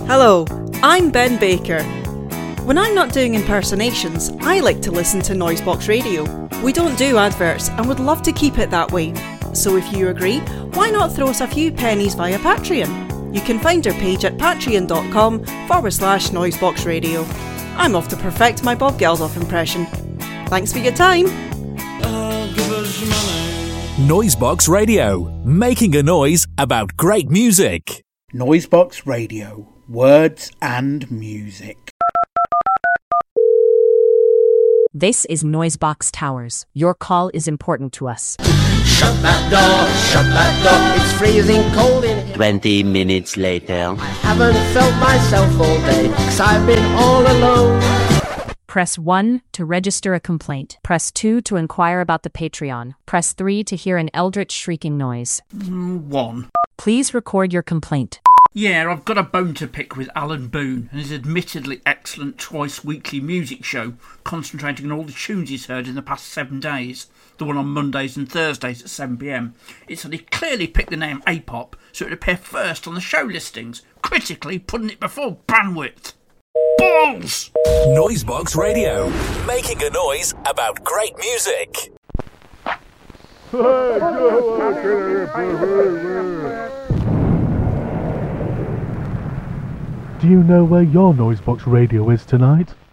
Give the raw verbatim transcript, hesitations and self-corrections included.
Hello, I'm Ben Baker. When I'm not doing impersonations, I like to listen to Noisebox Radio. We don't do adverts and would love to keep it that way. So if you agree, why not throw us a few pennies via Patreon? You can find our page at patreon.com forward slash Noisebox Radio. I'm off to perfect my Bob Geldof impression. Thanks for your time. Oh, give us money. Noisebox Radio, making a noise about great music. Noisebox Radio, words and music. This is Noisebox Towers. Your call is important to us. Shut that door, shut that door, it's freezing cold in here. Twenty minutes later. I haven't felt myself all day, cause I've been all alone. Press one to register a complaint. Press two to inquire about the Patreon. Press three to hear an eldritch shrieking noise. Mm, one. Please record your complaint. Yeah, I've got a bone to pick with Alan Boone and his admittedly excellent twice-weekly music show, concentrating on all the tunes he's heard in the past seven days, the one on Mondays and Thursdays at seven p m. It's that he clearly picked the name A-pop, so it would appear first on the show listings, critically putting it before bandwidth. Balls! Noisebox Radio, making a noise about great music. Do you know where your Noisebox Radio is tonight?